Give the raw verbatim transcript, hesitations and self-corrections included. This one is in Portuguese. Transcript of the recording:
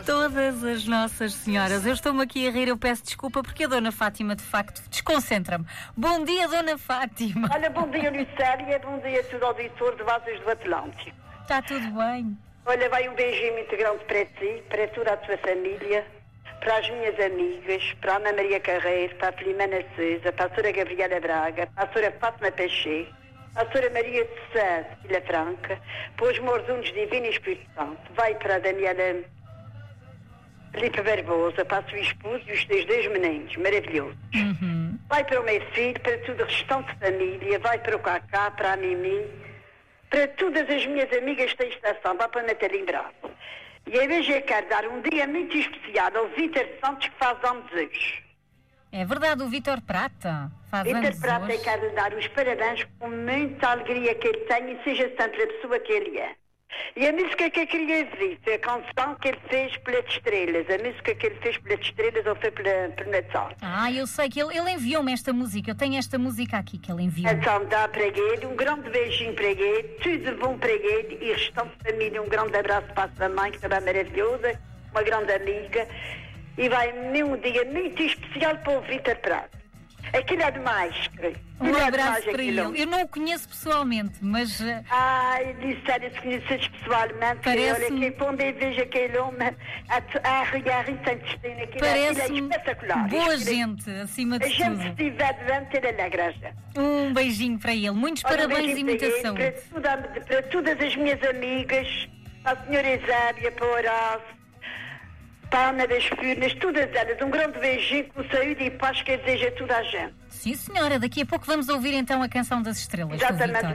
Todas as Nossas Senhoras. Eu estou-me aqui a rir, eu peço desculpa porque a Dona Fátima, de facto, desconcentra-me. Bom dia, Dona Fátima. Olha, bom dia, Lucélia, bom dia a todo auditor de Vozes do Atlântico. Está tudo bem? Olha, vai um beijinho muito grande para ti, para toda a tua família, para as minhas amigas, para a Ana Maria Carreiro, para a Filomena Sousa, para a Sra. Gabriela Braga, para a Sra. Fátima Peixê, para a Sra. Maria de Sá, Vila Franca, para os morzunos divinos e Espírito Santo. Vai para a Daniela Felipe Barbosa, para a sua esposa e os teus dois meninos, maravilhosos. Uhum. Vai para o meu filho, para toda a restante família, vai para o Cacá, para a Mimi, para todas as minhas amigas da estação, vai para a Natália Braço. E a vez eu quero dar um dia muito especial ao Vítor Santos, que faz anos hoje. É verdade, o Vítor Prata faz Vítor anos Prata, hoje. eu quero lhe dar os parabéns com muita alegria que ele tem e seja sempre a pessoa que ele é. E a música que eu queria dizer foi a canção que ele fez pelas estrelas. A música que ele fez pelas estrelas ou foi pela, pelo Natal. Ah, eu sei que ele, ele enviou-me esta música. Eu tenho esta música aqui que ele enviou. Então dá para ele, um grande beijinho para ele, tudo bom para ele e restante família, um grande abraço para a sua mãe, que também é maravilhosa, uma grande amiga. E vai um dia muito especial para o Vítor Prata. Aquilo é de máscara. Um é abraço para ele. Eu não o conheço pessoalmente, mas... Uh... Ai, Lucélia, se conheces pessoalmente, Parece... olha, que quando eu vejo aquele homem a, a regar e sem destino, aquilo é espetacular. Boa gente, acima de a tudo. A gente se estiver devendo ter alegra a gente. Um beijinho para ele. Muitos olha, parabéns um e muita ele, saúde. Para, toda, para todas as minhas amigas, para a senhora Eusébia, para o Horácio, para a Ana das Furnas, todas elas. Um grande beijinho com saúde e paz que eu desejo a toda a gente. Sim, senhora. Daqui a pouco vamos ouvir então a Canção das Estrelas. Exatamente.